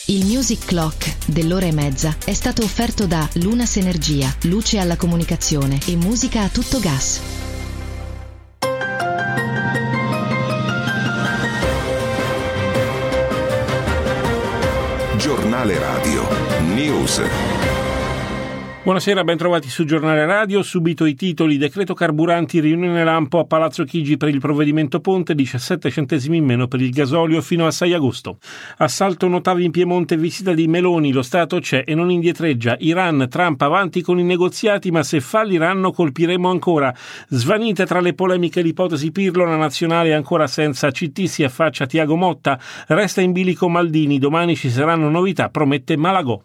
Il Music Clock dell'ora e mezza è stato offerto da Lunas Energia, luce alla comunicazione e musica a tutto gas. Giornale Radio News. Buonasera, ben trovati su Giornale Radio. Subito i titoli: decreto carburanti, riunione lampo a Palazzo Chigi per il provvedimento Ponte, 17 centesimi in meno per il gasolio fino al 6 agosto. Assalto Notavi in Piemonte, visita di Meloni, lo Stato c'è e non indietreggia. Iran, Trump avanti con i negoziati, ma se falliranno colpiremo ancora. Svanite tra le polemiche l'ipotesi Pirlo, la nazionale è ancora senza CT, si affaccia Tiago Motta, resta in bilico Maldini, domani ci saranno novità, promette Malagò.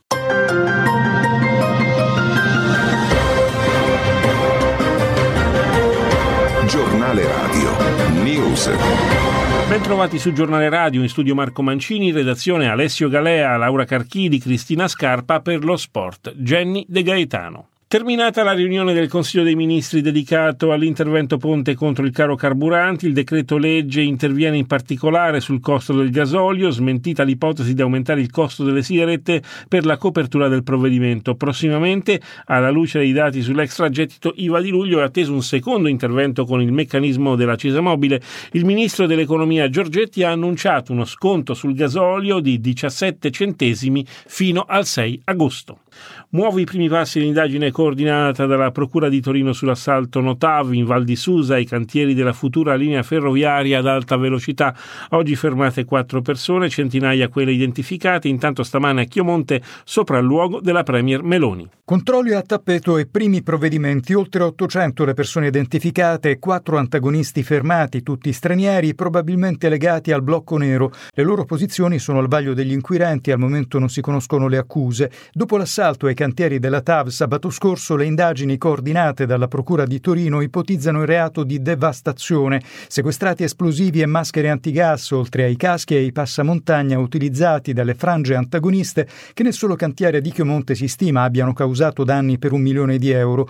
Giornale Radio News. Ben trovati su Giornale Radio, in studio Marco Mancini, redazione Alessio Galea, Laura Carchidi, Cristina Scarpa, per lo sport Jenny De Gaetano. Terminata la riunione del Consiglio dei Ministri dedicato all'intervento Ponte contro il caro carburanti, il decreto legge interviene in particolare sul costo del gasolio, smentita l'ipotesi di aumentare il costo delle sigarette per la copertura del provvedimento. Prossimamente, alla luce dei dati sull'extragettito IVA di luglio, è atteso un secondo intervento con il meccanismo dell'accisa mobile. Il ministro dell'economia Giorgetti ha annunciato uno sconto sul gasolio di 17 centesimi fino al 6 agosto. Muove i primi passi l'indagine coordinata dalla Procura di Torino sull'assalto Notav in Val di Susa ai cantieri della futura linea ferroviaria ad alta velocità. Oggi fermate 4 persone, centinaia quelle identificate. Intanto stamane a Chiomonte sopralluogo della Premier Meloni. Controlli a tappeto e primi provvedimenti. Oltre 800 le persone identificate e 4 antagonisti fermati, tutti stranieri, probabilmente legati al blocco nero. Le loro posizioni sono al vaglio degli inquirenti, al momento non si conoscono le accuse. Dopo l'assalto ai cantieri della TAV sabato scorso, le indagini coordinate dalla Procura di Torino ipotizzano il reato di devastazione. Sequestrati esplosivi e maschere antigas, oltre ai caschi e ai passamontagna utilizzati dalle frange antagoniste, che nel solo cantiere di Chiomonte si stima abbiano causato danni per €1 milione,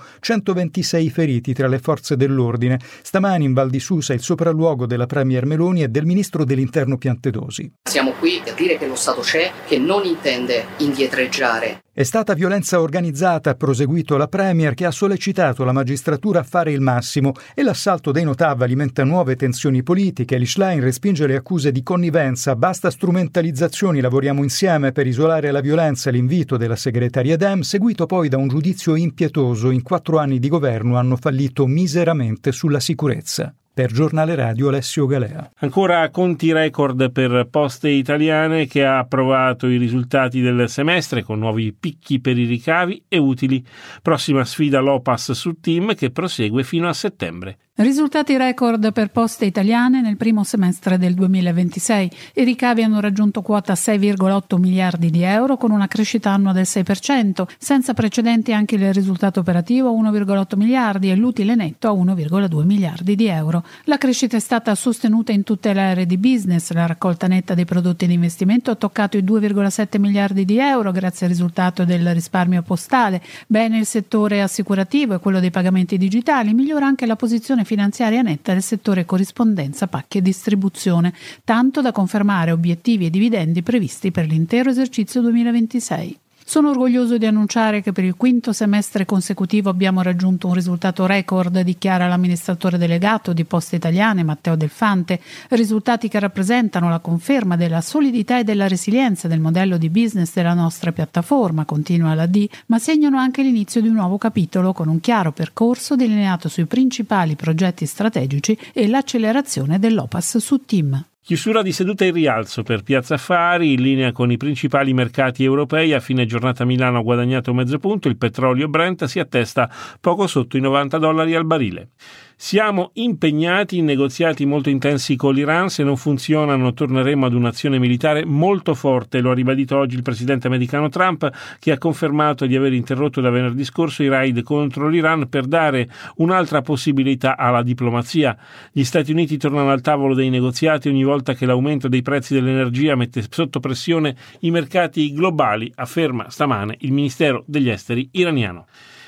126 feriti tra le forze dell'ordine. Stamani in Val di Susa il sopralluogo della Premier Meloni e del Ministro dell'Interno Piantedosi. Siamo qui a dire che lo Stato c'è, che non intende indietreggiare. È stata violenza organizzata, ha proseguito la Premier, che ha sollecitato la magistratura a fare il massimo, e l'assalto dei Notav alimenta nuove tensioni politiche. Schlein respinge le accuse di connivenza, basta strumentalizzazioni, lavoriamo insieme per isolare la violenza, l'invito della segretaria Dem, seguito poi da un giudizio impietoso. In 4 anni di governo hanno fallito miseramente sulla sicurezza. Per Giornale Radio Alessio Galea. Ancora conti record per Poste Italiane, che ha approvato i risultati del semestre con nuovi picchi per i ricavi e utili. Prossima sfida l'Opas su Team, che prosegue fino a settembre. Risultati record per Poste Italiane nel primo semestre del 2026. I ricavi hanno raggiunto quota 6,8 miliardi di euro con una crescita annua del 6%, senza precedenti anche il risultato operativo a 1,8 miliardi e l'utile netto a 1,2 miliardi di euro. La crescita è stata sostenuta in tutte le aree di business. La raccolta netta dei prodotti di investimento ha toccato i 2,7 miliardi di euro grazie al risultato del risparmio postale. Bene il settore assicurativo e quello dei pagamenti digitali. Migliora anche la posizione finanziaria netta del settore corrispondenza, pacchi e distribuzione, tanto da confermare obiettivi e dividendi previsti per l'intero esercizio 2026. Sono orgoglioso di annunciare che per il quinto semestre consecutivo abbiamo raggiunto un risultato record, dichiara l'amministratore delegato di Poste Italiane Matteo Delfante, risultati che rappresentano la conferma della solidità e della resilienza del modello di business della nostra piattaforma, continua la D, ma segnano anche l'inizio di un nuovo capitolo con un chiaro percorso delineato sui principali progetti strategici e l'accelerazione dell'Opas su Team. Chiusura di seduta in rialzo per Piazza Affari, in linea con i principali mercati europei. A fine giornata Milano ha guadagnato mezzo punto, il petrolio Brent si attesta poco sotto i $90 al barile. Siamo impegnati in negoziati molto intensi con l'Iran, se non funzionano torneremo ad un'azione militare molto forte, lo ha ribadito oggi il presidente americano Trump, che ha confermato di aver interrotto da venerdì scorso i raid contro l'Iran per dare un'altra possibilità alla diplomazia. Gli Stati Uniti tornano al tavolo dei negoziati ogni volta che l'aumento dei prezzi dell'energia mette sotto pressione i mercati globali, afferma stamane il Ministero degli Esteri iraniano.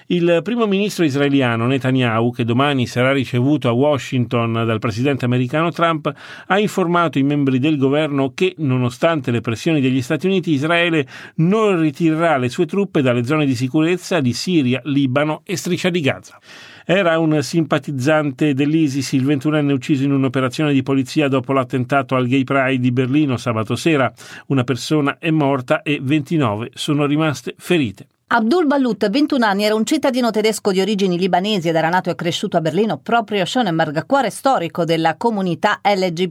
Il primo ministro israeliano Netanyahu, che domani sarà ricevuto a Washington dal presidente americano Trump, ha informato i membri del governo che, nonostante le pressioni degli Stati Uniti, Israele non ritirerà le sue truppe dalle zone di sicurezza di Siria, Libano e Striscia di Gaza. Era un simpatizzante dell'ISIS, il 21enne ucciso in un'operazione di polizia dopo l'attentato al Gay Pride di Berlino sabato sera. Una persona è morta e 29 sono rimaste ferite. Abdul Balut, 21 anni, era un cittadino tedesco di origini libanesi ed era nato e cresciuto a Berlino proprio a Schöneberg, cuore storico della comunità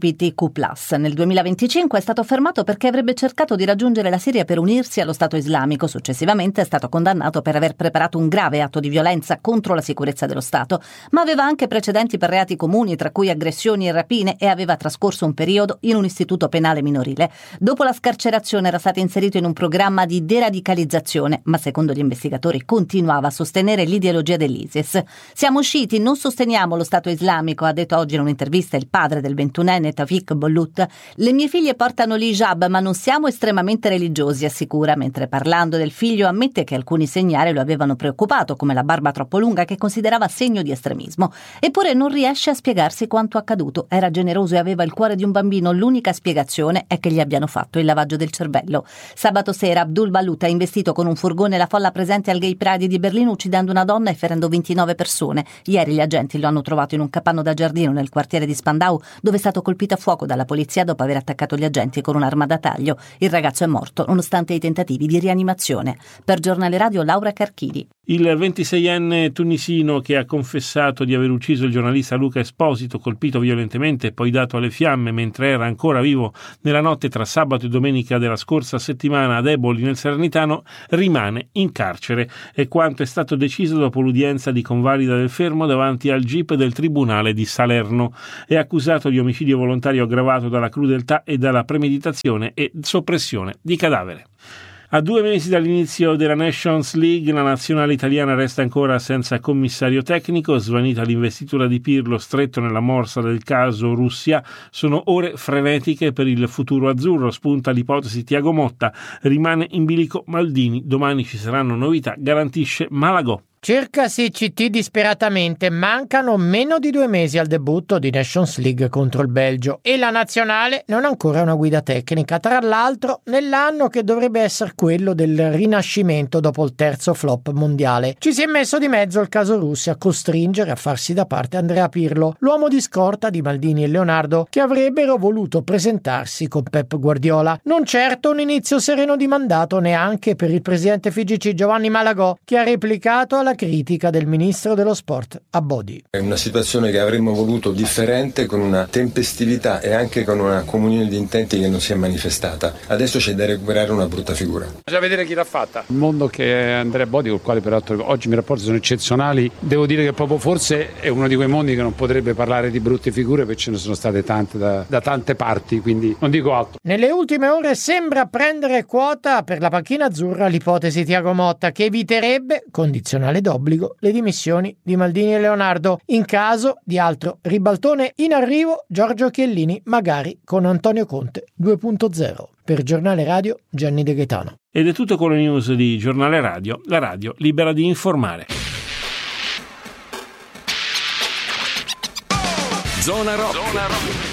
LGBTQ+. Nel 2025 è stato fermato perché avrebbe cercato di raggiungere la Siria per unirsi allo Stato islamico. Successivamente è stato condannato per aver preparato un grave atto di violenza contro la sicurezza dello Stato, ma aveva anche precedenti per reati comuni, tra cui aggressioni e rapine, e aveva trascorso un periodo in un istituto penale minorile. Dopo la scarcerazione era stato inserito in un programma di deradicalizzazione, ma secondo gli investigatori continuava a sostenere l'ideologia dell'ISIS. Siamo usciti, non sosteniamo lo Stato islamico, ha detto oggi in un'intervista il padre del 21enne Tawfiq Bollut. Le mie figlie portano l'hijab, ma non siamo estremamente religiosi, assicura, mentre parlando del figlio ammette che alcuni segnali lo avevano preoccupato, come la barba troppo lunga che considerava segno di estremismo. Eppure non riesce a spiegarsi quanto accaduto. Era generoso e aveva il cuore di un bambino, l'unica spiegazione è che gli abbiano fatto il lavaggio del cervello. Sabato sera Abdul Balut ha investito con un furgone la folla presente al Gay Pride di Berlino, uccidendo una donna e ferendo 29 persone. Ieri gli agenti lo hanno trovato in un capanno da giardino nel quartiere di Spandau, dove è stato colpito a fuoco dalla polizia dopo aver attaccato gli agenti con un'arma da taglio. Il ragazzo è morto nonostante i tentativi di rianimazione. Per Giornale Radio, Laura Carchidi. Il 26enne tunisino che ha confessato di aver ucciso il giornalista Luca Esposito, colpito violentemente e poi dato alle fiamme mentre era ancora vivo nella notte tra sabato e domenica della scorsa settimana ad Eboli nel Salernitano, rimane in carcere. È quanto è stato deciso dopo l'udienza di convalida del fermo davanti al GIP del Tribunale di Salerno. È accusato di omicidio volontario aggravato dalla crudeltà e dalla premeditazione e soppressione di cadavere. A 2 mesi dall'inizio della Nations League, la nazionale italiana resta ancora senza commissario tecnico. Svanita l'investitura di Pirlo, stretto nella morsa del caso Russia. Sono ore frenetiche per il futuro azzurro. Spunta l'ipotesi Thiago Motta. Rimane in bilico Maldini. Domani ci saranno novità, garantisce Malagò. Cercasi CT disperatamente, mancano meno di 2 mesi al debutto di Nations League contro il Belgio e la nazionale non ha ancora una guida tecnica, tra l'altro nell'anno che dovrebbe essere quello del rinascimento dopo il terzo flop mondiale. Ci si è messo di mezzo il caso Russia a costringere a farsi da parte Andrea Pirlo, l'uomo di scorta di Maldini e Leonardo, che avrebbero voluto presentarsi con Pep Guardiola. Non certo un inizio sereno di mandato neanche per il presidente FIGC Giovanni Malagò, che ha replicato alla critica del ministro dello sport Abodi. È una situazione che avremmo voluto differente, con una tempestività e anche con una comunione di intenti che non si è manifestata. Adesso c'è da recuperare una brutta figura. Bisogna vedere chi l'ha fatta. Il mondo che è Andrea Abodi, con il quale peraltro oggi i miei rapporti sono eccezionali, devo dire che proprio forse è uno di quei mondi che non potrebbe parlare di brutte figure, perché ce ne sono state tante da tante parti, quindi non dico altro. Nelle ultime ore sembra prendere quota per la panchina azzurra l'ipotesi Thiago Motta, che eviterebbe, condizionale d'obbligo, le dimissioni di Maldini e Leonardo. In caso di altro ribaltone in arrivo, Giorgio Chiellini, magari con Antonio Conte 2.0. Per Giornale Radio, Gianni De Gaetano. Ed è tutto con le news di Giornale Radio, la radio libera di informare. Zona Rock.